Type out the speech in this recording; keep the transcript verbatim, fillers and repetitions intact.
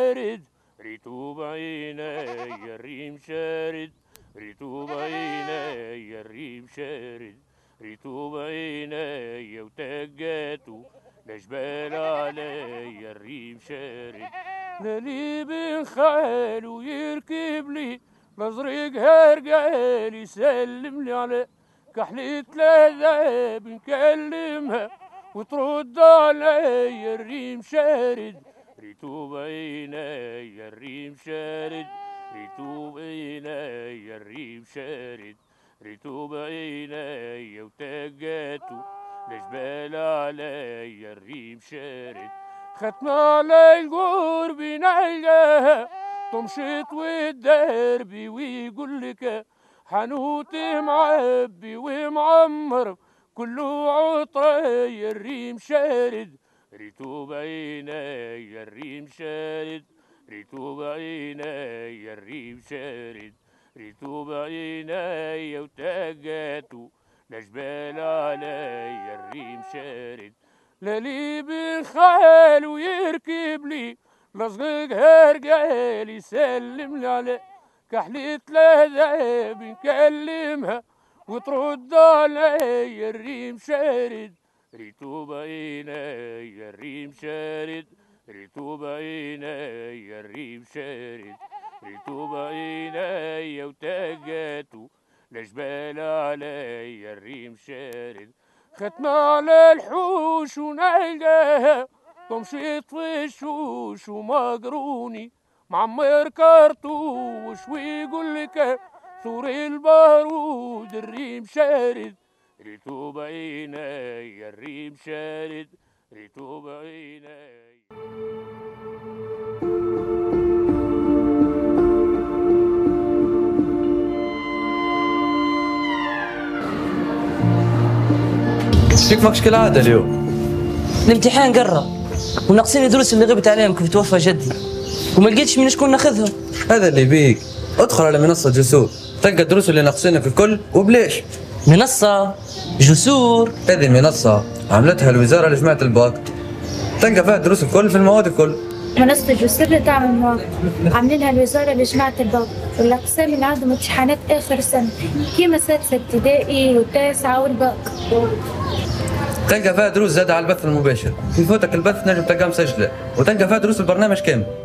شارد ريتو بعيني الريم شارد ريتو بعيني الريم شارد ريتو بعيني وتقاتو لجبال علي الريم شارد للي بن خالو يركب لي لزرق هرقال يسلم لي على كحلة لذاب نكلمها وترد علي الريم شارد ريتو بعيني الريم شارد ريتو بعيني الريم شارد ريتو بعيني وتقاتو لجبال علي الريم شارد ختم علي القرب نلقاها طمشت والدربي ويقول لك حنوتي معبي ومعمر كله عطري الريم شارد ريتو بعيني الريم شارد ريتو بعيني الريم شارد ريتو بعيني وتقاتو لجبال علي الريم شارد للي بالخيل ويركب لي لصقق هرقال يسلم لي على كحلة لذاب نكلمها وترد علي الريم شارد ريتو بعيني الريم شارد ريتو بعيني الريم شارد ريتو بعيني وتقاتو لجبال علي الريم شارد ختم على الحوش ونلقاها طمشيط في الشوش ومقروني معمر كرتوش ويقول لك ثور البارود الريم شارد ريتو بعيني الريم شارد ريتو بعيني. شكلك ماكش كالعادة اليوم. الامتحان قرب وناقصين الدروس اللي غبت عليهم كيف توفى جدي وما لقيتش من شكون ناخذهم. هذا اللي بيك، ادخل على منصة جسور تلقى الدروس اللي ناقصينك الكل وبليش. منصة جسور؟ هذه منصة عملتها الوزارة لجماعة الباك، تلقى فيها الدروس الكل في المواد الكل. منصة جسور اللي تعمل مواد عاملينها الوزارة لجماعة الباك والأقسام اللي عندهم امتحانات آخر سنة كيما سادسة ابتدائي والتاسعة والباك. تلقى فيها دروس زادة على البث المباشر، يفوتك البث نجم تلقاها مسجلة وتلقى فيها دروس البرنامج كامل.